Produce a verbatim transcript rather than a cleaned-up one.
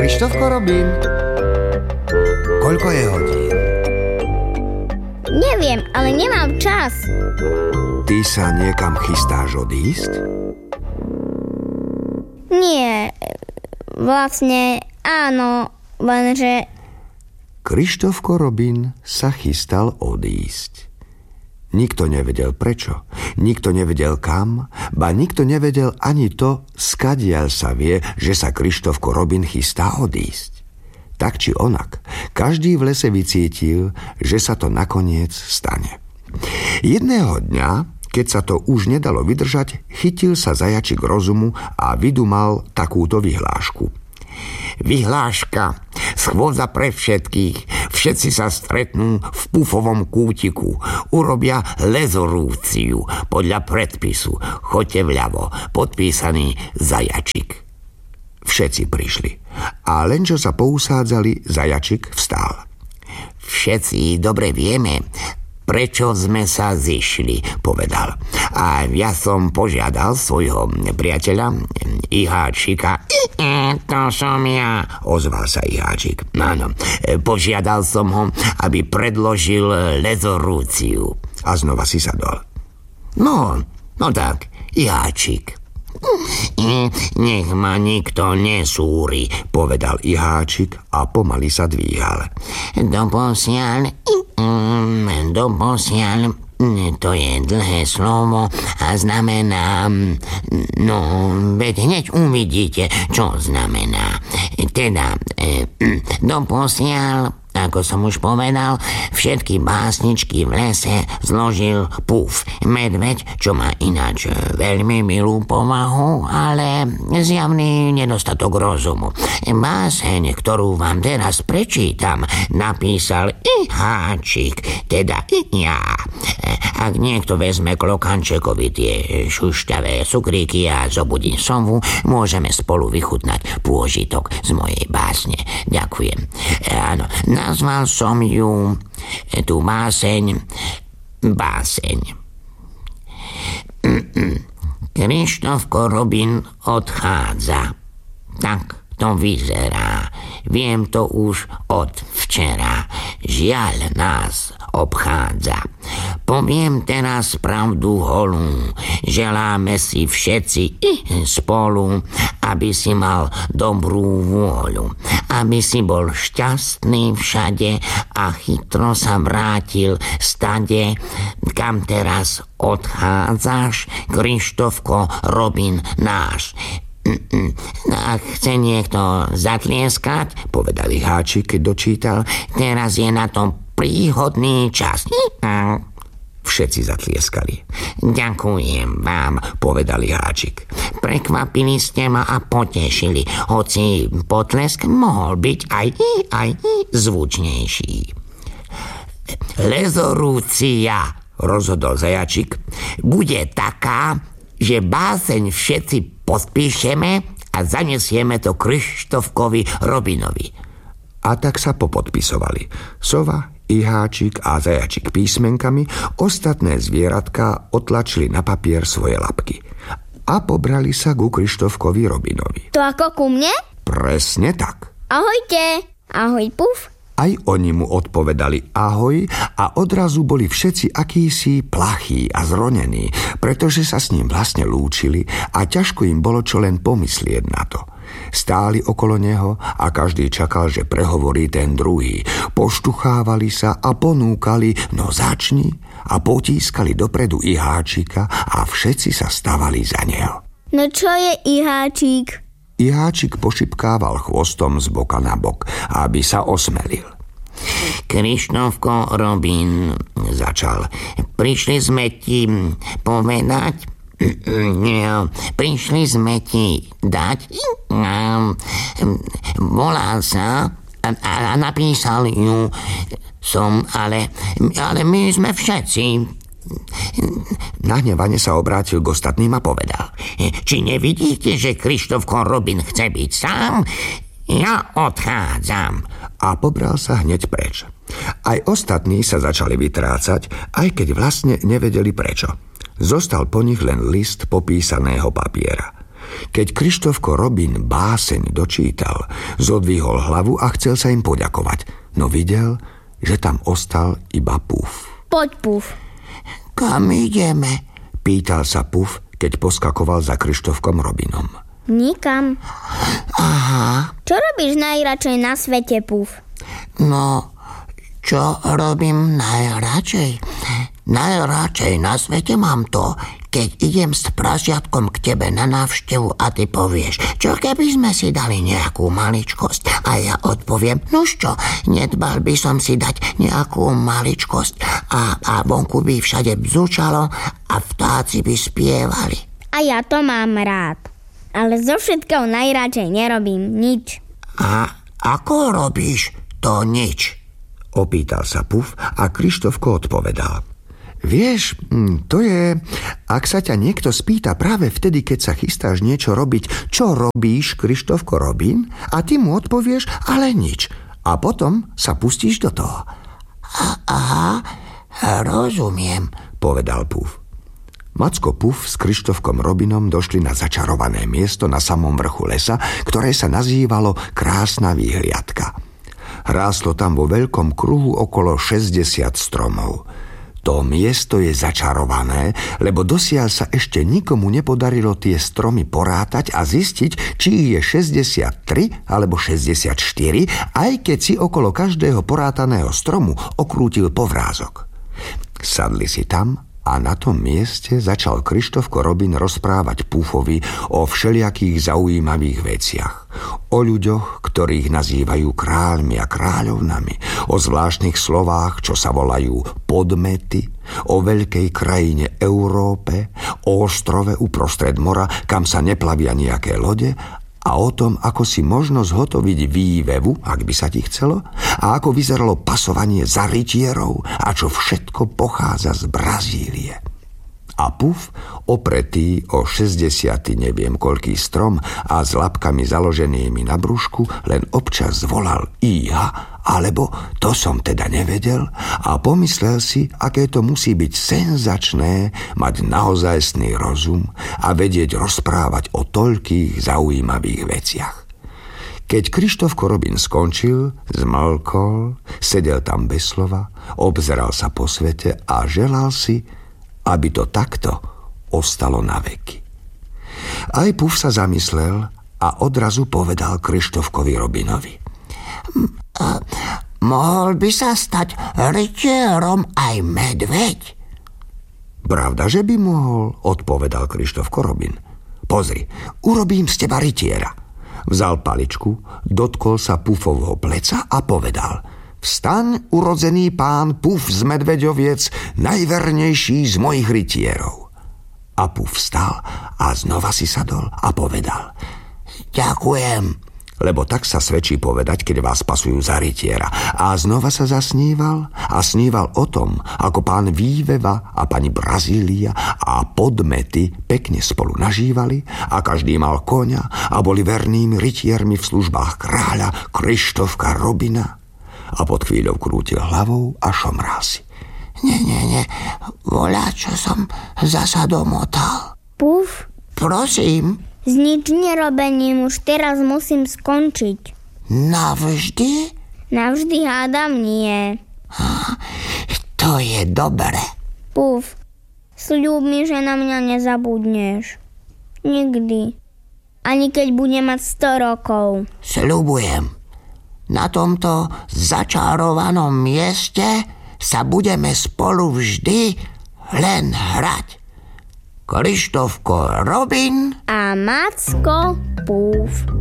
Krištofko Robin, koľko je hodín? Neviem, ale nemám čas. Ty sa niekam chystáš odísť? Nie, vlastne áno, lenže... Krištofko Robin sa chystal odísť. Nikto nevedel prečo, nikto nevedel kam, ba nikto nevedel ani to, skadiaľ sa vie, že sa Krištofko Robin chystá odísť. Tak či onak, každý v lese vycítil, že sa to nakoniec stane. Jedného dňa, keď sa to už nedalo vydržať, chytil sa zajačik rozumu a vydumal takúto vyhlášku. Vyhláška, schôdza pre všetkých, všetci sa stretnú v pufovom kútiku, urobia rezolúciu podľa predpisu, choďte vľavo, podpísaný Zajačik. Všetci prišli a len čo sa pousádzali, Zajačik vstal. Všetci dobre vieme, prečo sme sa zišli, povedal. A ja som požiadal svojho priateľa Iháčika. E, to som ja, ozval sa Iháčik. Áno, požiadal som ho, aby predložil rezolúciu. A znova si sadol. No, no tak, Iháčik. E, nech ma nikto nesúri, povedal Iháčik a pomaly sa dvíhal. Doposiaľ, mm, doposiaľ, to je dlhé slovo a znamená... No, veď hneď uvidíte, čo znamená. Teda, e, doposiaľ, ako som už povedal, všetky básničky v lese zložil Puf, medveď, čo má ináč veľmi milú povahu, ale zjavný nedostatok rozumu. Báseň, ktorú vám teraz prečítam, napísal Iháčik, teda ja. Ak niekto vezme klokančekovi tie šušťavé cukríky a zobudí sovu, môžeme spolu vychutnať pôžitok z mojej básne. Ďakujem. Áno, nazval som ju, tú báseň, báseň. Krištofko Robin odchádza. Tak to vyzerá. Viem to už od včera. Žiaľ nás obchádza. Poviem teraz pravdu holú. Želáme si všetci spolu, aby si mal dobrú vôľu. Aby si bol šťastný všade a chytro sa vrátil stade, kam teraz odchádzaš, Krištofko Robin náš. Ak chce niekto zatlieskať, povedal Iháčik, keď dočítal, teraz je na tom príhodný čas. Všetci zatlieskali. Ďakujem vám, povedal Iháčik. Prekvapili ste ma a potešili, hoci potlesk mohol byť aj, aj zvučnejší. Rezolúcia, rozhodol Zajačik, bude taká, že báseň všetci podpíšeme a zanesieme to Krištofkovi Robinovi. A tak sa popodpisovali. Sova, Iháčik a Zajačik písmenkami, ostatné zvieratka otlačili na papier svoje labky. A pobrali sa ku Krištofkovi Robinovi. To ako ku mne? Presne tak. Ahojte. Ahoj, Puf. Aj oni mu odpovedali ahoj a odrazu boli všetci akýsi plachí a zronení, pretože sa s ním vlastne lúčili a ťažko im bolo čo len pomyslieť na to. Stáli okolo neho a každý čakal, že prehovorí ten druhý. Poštuchávali sa a ponúkali, no začni, a potískali dopredu Iháčika a všetci sa stavali za neho. No čo je Iháčik? Iháčik pošipkával chvostom z boka na bok, aby sa osmelil. Krištofko Robin, začal, prišli sme ti povedať, prišli sme ti dať, volá sa a napísal ju som, ale, ale my sme všetci. Nahnevane sa obrátil k ostatným a povedal, či nevidíte, že Krištofko Robin chce byť sám? Ja odchádzam. A pobral sa hneď preč. Aj ostatní sa začali vytrácať, aj keď vlastne nevedeli prečo. Zostal po nich len list popísaného papiera. Keď Krištofko Robin báseň dočítal, zodvihol hlavu a chcel sa im poďakovať, no videl, že tam ostal iba Puf. Poď, Puf. Kam ideme? Pýtal sa Puf, keď poskakoval za Krištofkom Robinom. Nikam. Aha. Čo robíš najradšej na svete, Puf? No, čo robím najradšej? Najradšej na svete mám to, keď idem s prasiatkom k tebe na návštevu a ty povieš, čo keby sme si dali nejakú maličkosť? A ja odpoviem, nuž čo, nedbal by som si dať nejakú maličkosť a, a vonku by všade bzučalo a vtáci by spievali. A ja to mám rád. Ale zo všetkého najradšej nerobím nič. A ako robíš to nič? Opýtal sa Puf a Krištofko odpovedal. Vieš, to je, ak sa ťa niekto spýta práve vtedy, keď sa chystáš niečo robiť, čo robíš, Krištofko Robin, a ty mu odpovieš, ale nič. A potom sa pustíš do toho. Aha, rozumiem, povedal Puf. Macko Puf s Krištofkom Robinom došli na začarované miesto na samom vrchu lesa, ktoré sa nazývalo Krásna výhliadka. Rástlo tam vo veľkom kruhu okolo šesťdesiat stromov. To miesto je začarované, lebo dosiaľ sa ešte nikomu nepodarilo tie stromy porátať a zistiť, či ich je šesťdesiattri alebo šesťdesiatštyri, aj keď si okolo každého porátaného stromu okrútil povrázok. Sadli si tam a na tom mieste začal Krištofko Robin rozprávať Pufovi o všelijakých zaujímavých veciach. O ľuďoch, ktorých nazývajú kráľmi a kráľovnami, o zvláštnych slovách, čo sa volajú podmety, o veľkej krajine Európe, o ostrove uprostred mora, kam sa neplavia nejaké lode, a o tom, ako si možno zhotoviť vývevu, ak by sa ti chcelo, a ako vyzeralo pasovanie za rytierov a čo všetko pochádza z Brazílie. A Puf, opretý o šesťdesiaty neviem koľký strom a s labkami založenými na brúšku, len občas volal íha, alebo to som teda nevedel, a pomyslel si, aké to musí byť senzačné mať naozajstný rozum a vedieť rozprávať o toľkých zaujímavých veciach. Keď Krištofko Robin skončil, zmlkol, sedel tam bez slova, obzeral sa po svete a želal si, aby to takto ostalo na veky. Aj Puf sa zamyslel a odrazu povedal Krištofkovi Robinovi. A mohol by sa stať rytierom aj medveď? Pravda, že by mohol, odpovedal Krištofko Robin. Pozri, urobím z teba rytiera. Vzal paličku, dotkol sa Pufovho pleca a povedal: Vstaň, urodzený pán Puf z Medveďoviec, najvernejší z mojich rytierov. A Puf vstal a znova si sadol a povedal: Ďakujem. Lebo tak sa svedčí povedať, keď vás pasujú za rytiera. A znova sa zasníval a sníval o tom, ako pán Výveva a pani Brazília a podmety pekne spolu nažívali a každý mal koňa a boli vernými rytiermi v službách kráľa Krištofka Robina. A pod chvíľou krútil hlavou a šomral si. Nie, nie, nie, voľa, čo som zasa domotal. Puf? Prosím? S nič nerobením už teraz musím skončiť. Navždy? Navždy hádam nie. To je dobre. Puf, sľub mi, že na mňa nezabudneš. Nikdy. Ani keď budem mať sto rokov. Sľubujem. Na tomto začarovanom mieste sa budeme spolu vždy len hrať. Krištofko Robin a Macko Puf.